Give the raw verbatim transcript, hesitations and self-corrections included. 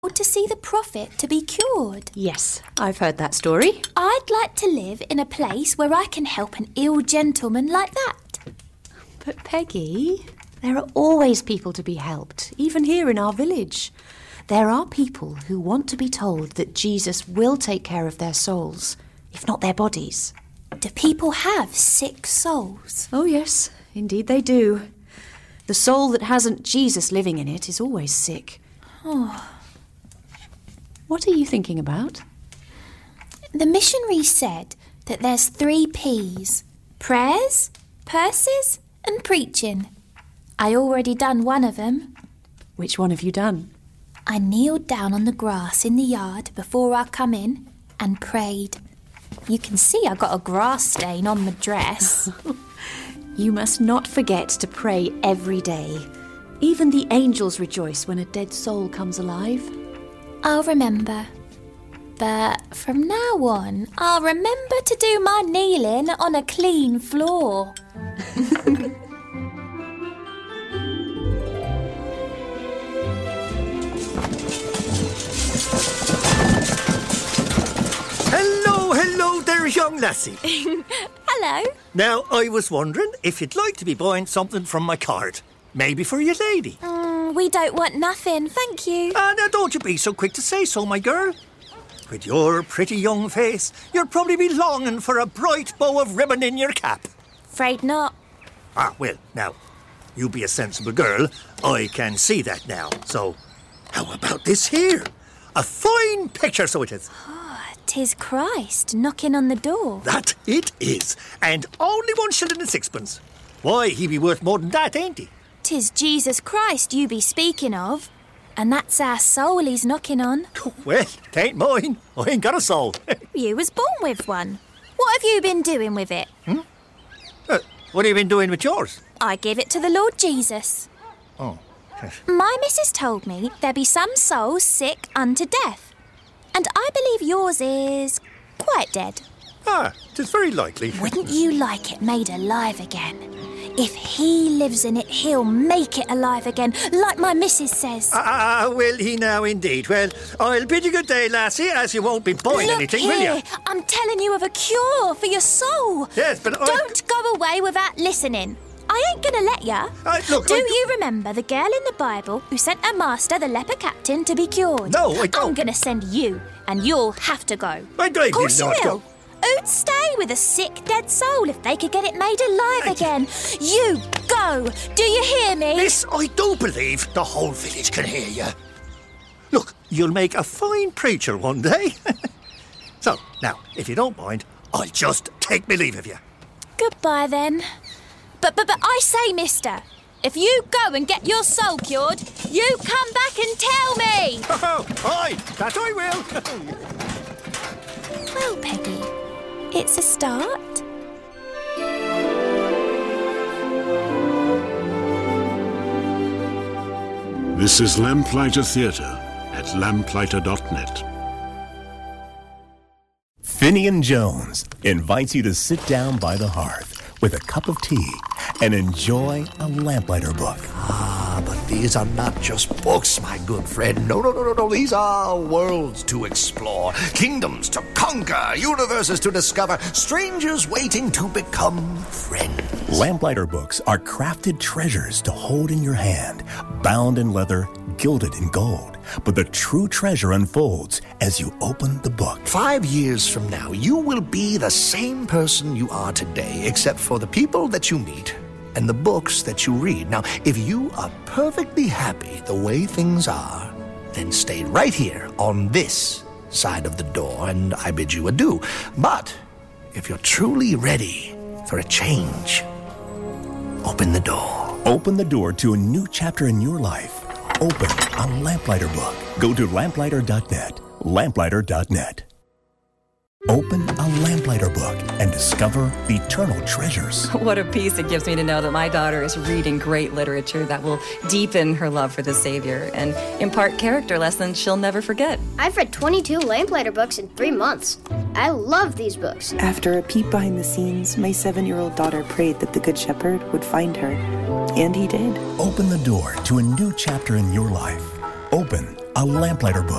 to see the prophet to be cured. Yes, I've heard that story. I'd like to live in a place where I can help an ill gentleman like that. But Peggy, there are always people to be helped, even here in our village. There are people who want to be told that Jesus will take care of their souls, if not their bodies. Do people have sick souls? Oh yes, indeed they do. The soul that hasn't Jesus living in it is always sick. Oh. What are you thinking about? The missionary said that there's three P's. Prayers, purses and preaching. I already done one of them. Which one have you done? I kneeled down on the grass in the yard before I come in and prayed. You can see I got a grass stain on my dress. You must not forget to pray every day. Even the angels rejoice when a dead soul comes alive. I'll remember. But from now on, I'll remember to do my kneeling on a clean floor. Hello, hello there, young lassie. Hello. Now, I was wondering if you'd like to be buying something from my cart. Maybe for your lady. Mm, we don't want nothing, thank you. Ah, now don't you be so quick to say so, my girl. With your pretty young face, you'll probably be longing for a bright bow of ribbon in your cap. Afraid not. Ah, well, now, you be a sensible girl. I can see that now. So, how about this here? A fine picture, so it is. Oh, 'tis Christ knocking on the door. That it is. And only one shilling and sixpence. Why, he be worth more than that, ain't he? 'Tis Jesus Christ you be speaking of. And that's our soul he's knocking on. Well, t'ain't mine. I ain't got a soul. You was born with one. What have you been doing with it? Hmm? Uh, what have you been doing with yours? I give it to the Lord Jesus. Oh. My missus told me there be some souls sick unto death. And I believe yours is quite dead. Ah, 'tis very likely. Wouldn't you like it made alive again? If he lives in it, he'll make it alive again, like my missus says. Ah, will he now indeed? Well, I'll bid you good day, lassie, as you won't be buying Look anything, here, will you? I'm telling you of a cure for your soul. Yes, but I... Don't go away without listening. I ain't gonna let ya. Uh, look, do I... you remember the girl in the Bible who sent her master, the leper captain, to be cured? No, I don't. I'm gonna send you, and you'll have to go. I don't. Of course you not will. go. Who'd stay with a sick, dead soul if they could get it made alive I... again? You go. Do you hear me? Miss, I do believe the whole village can hear you. Look, you'll make a fine preacher one day. So, now, if you don't mind, I'll just take me leave of you. Goodbye, then. But, but, but I say, mister, if you go and get your soul cured, you come back and tell me. Oh, aye, that I will. Well, Peggy, it's a start. This is Lamplighter Theatre at lamplighter dot net. Finian Jones invites you to sit down by the hearth with a cup of tea and enjoy a Lamplighter book. Ah, but these are not just books, my good friend. No, no, no, no, no. These are worlds to explore, kingdoms to conquer, universes to discover, strangers waiting to become friends. Lamplighter books are crafted treasures to hold in your hand, bound in leather, gilded in gold. But the true treasure unfolds as you open the book. Five years from now, you will be the same person you are today, except for the people that you meet and the books that you read. Now, if you are perfectly happy the way things are, then stay right here on this side of the door, and I bid you adieu. But if you're truly ready for a change, open the door. Open the door to a new chapter in your life. Open a Lamplighter book. Go to lamplighter dot net. lamplighter dot net. Open a Lamplighter book and discover eternal treasures. What a peace it gives me to know that my daughter is reading great literature that will deepen her love for the Savior and impart character lessons she'll never forget. I've read twenty-two Lamplighter books in three months. I love these books. After a peek behind the scenes, my seven-year-old daughter prayed that the Good Shepherd would find her. And he did. Open the door to a new chapter in your life. Open A Lamplighter Book.